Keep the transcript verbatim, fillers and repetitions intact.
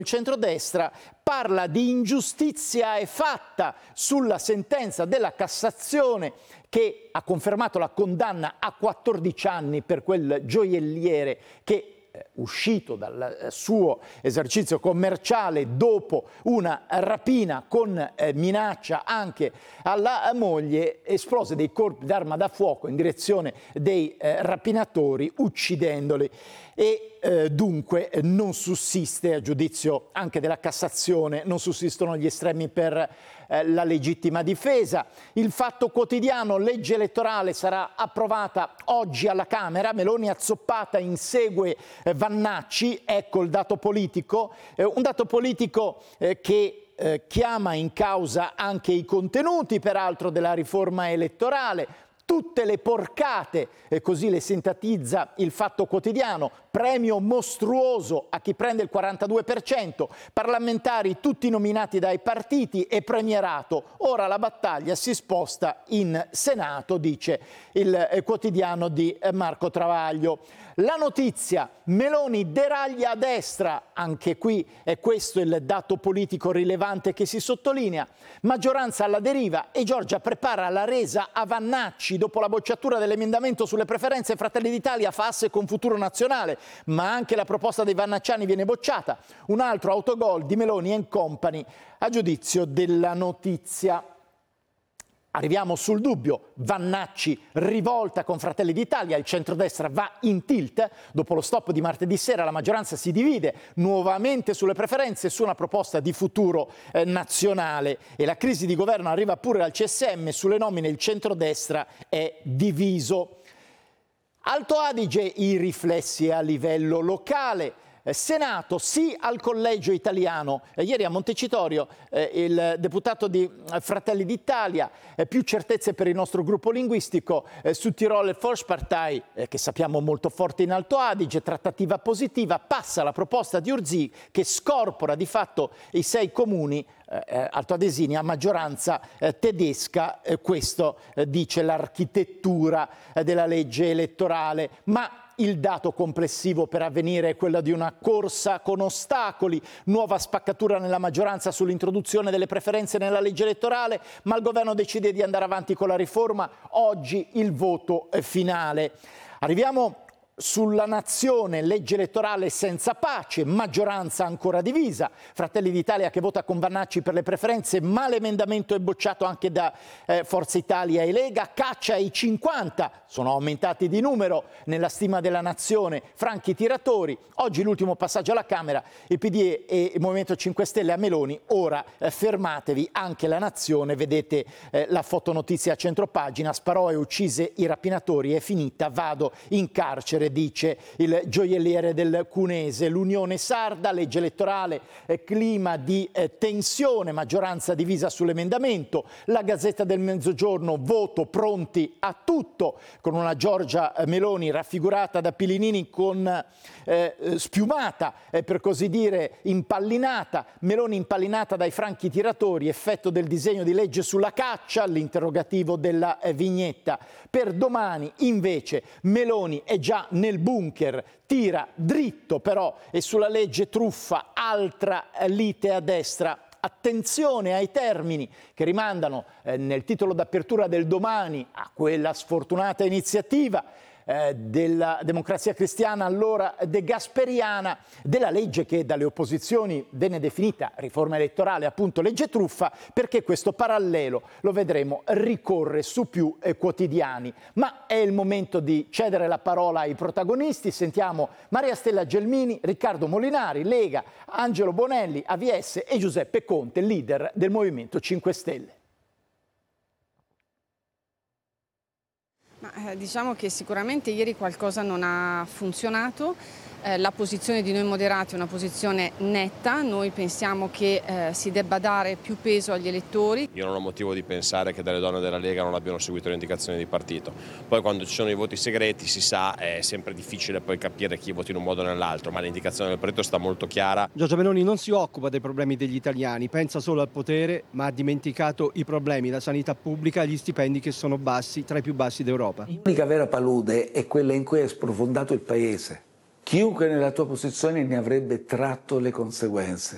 Il centrodestra parla di ingiustizia è fatta sulla sentenza della Cassazione che ha confermato la condanna a quattordici anni per quel gioielliere che uscito dal suo esercizio commerciale dopo una rapina con eh, minaccia anche alla moglie, esplose dei colpi d'arma da fuoco in direzione dei eh, rapinatori, uccidendoli. E eh, dunque non sussiste, a giudizio anche della Cassazione, non sussistono gli estremi per eh, la legittima difesa. Il Fatto Quotidiano, legge elettorale sarà approvata oggi alla Camera, Meloni azzoppata insegue eh, Vannacci, ecco il dato politico, eh, un dato politico eh, che eh, chiama in causa anche i contenuti peraltro della riforma elettorale. Tutte le porcate, e così le sintetizza il Fatto Quotidiano, premio mostruoso a chi prende il quarantadue per cento, parlamentari tutti nominati dai partiti e premierato. Ora la battaglia si sposta in Senato, dice il quotidiano di Marco Travaglio. La notizia, Meloni deraglia a destra, anche qui è questo il dato politico rilevante che si sottolinea, maggioranza alla deriva e Giorgia prepara la resa a Vannacci dopo la bocciatura dell'emendamento sulle preferenze. Fratelli d'Italia fa asse con Futuro Nazionale, ma anche la proposta dei vannacciani viene bocciata. Un altro autogol di Meloni and Company a giudizio della notizia. Arriviamo sul dubbio, Vannacci rivolta con Fratelli d'Italia, il centrodestra va in tilt, dopo lo stop di martedì sera la maggioranza si divide nuovamente sulle preferenze su una proposta di Futuro eh, Nazionale e la crisi di governo arriva pure al C S M, sulle nomine il centrodestra è diviso. Alto Adige i riflessi a livello locale. Senato, sì al collegio italiano. Eh, ieri a Montecitorio eh, il deputato di Fratelli d'Italia, eh, più certezze per il nostro gruppo linguistico, eh, su Tirol Volkspartei, eh, che sappiamo molto forte in Alto Adige, trattativa positiva, passa la proposta di Urzì che scorpora di fatto i sei comuni eh, altoadesini a maggioranza eh, tedesca, eh, questo eh, dice l'architettura eh, della legge elettorale, ma il dato complessivo per avvenire è quello di una corsa con ostacoli, nuova spaccatura nella maggioranza sull'introduzione delle preferenze nella legge elettorale, ma il governo decide di andare avanti con la riforma. Oggi il voto finale. Arriviamo sulla nazione, legge elettorale senza pace, maggioranza ancora divisa, Fratelli d'Italia che vota con Vannacci per le preferenze, ma l'emendamento è bocciato anche da eh, Forza Italia e Lega, caccia ai cinquanta, sono aumentati di numero nella stima della nazione, franchi tiratori, oggi l'ultimo passaggio alla Camera, il P D e il Movimento cinque Stelle a Meloni, ora eh, fermatevi, anche la nazione, vedete eh, la fotonotizia a centropagina, sparò e uccise i rapinatori, è finita, vado in carcere, dice il gioielliere del Cunese. L'Unione Sarda, legge elettorale, eh, clima di eh, tensione, maggioranza divisa sull'emendamento. La Gazzetta del Mezzogiorno, voto pronti a tutto, con una Giorgia Meloni raffigurata da Pilinini con eh, spiumata, eh, per così dire impallinata, Meloni impallinata dai franchi tiratori, effetto del disegno di legge sulla caccia, l'interrogativo della eh, vignetta. Per domani invece Meloni è già nel bunker, tira dritto però e sulla legge truffa altra lite a destra. Attenzione ai termini che rimandano eh, nel titolo d'apertura del Domani a quella sfortunata iniziativa eh, della Democrazia Cristiana, allora degasperiana, della legge che dalle opposizioni venne definita riforma elettorale, appunto legge truffa, perché questo parallelo, lo vedremo, ricorre su più eh, quotidiani. Ma è il momento di cedere la parola ai protagonisti. Sentiamo Maria Stella Gelmini, Riccardo Molinari, Lega, Angelo Bonelli, A V S e Giuseppe Conte, leader del Movimento cinque Stelle. Ma, eh, diciamo che sicuramente ieri qualcosa non ha funzionato. Eh, la posizione di noi moderati è una posizione netta, noi pensiamo che eh, si debba dare più peso agli elettori. Io non ho motivo di pensare che delle donne della Lega non abbiano seguito le indicazioni di partito. Poi quando ci sono i voti segreti si sa, è sempre difficile poi capire chi voti in un modo o nell'altro, ma l'indicazione del partito sta molto chiara. Giorgia Meloni non si occupa dei problemi degli italiani, pensa solo al potere, ma ha dimenticato i problemi, la sanità pubblica e gli stipendi che sono bassi, tra i più bassi d'Europa. L'unica vera palude è quella in cui è sprofondato il paese. Chiunque nella tua posizione ne avrebbe tratto le conseguenze.